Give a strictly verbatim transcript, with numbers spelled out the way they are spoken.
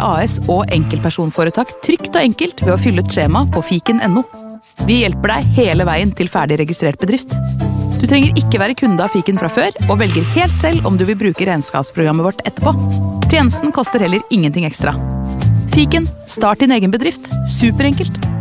A S og enkeltpersonforetak trygt og enkelt ved å fylle et skjema på fiken punktum no. Vi hjelper deg hele veien til ferdig registrert bedrift. Du trenger ikke være kunde av fiken fra før, og velger helt selv om du vil bruke regnskapsprogrammet vårt etterpå. Tjenesten koster heller ingenting ekstra. Fiken, start din egen bedrift. Superenkelt.